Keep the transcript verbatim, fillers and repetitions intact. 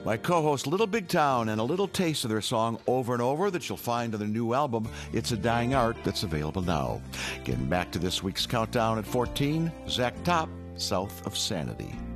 My co-host Little Big Town, and a little taste of their song Over and Over that you'll find on their new album, It's a Dying Art, that's available now. Getting back to this week's countdown at fourteen, Zach Top, South of Sanity.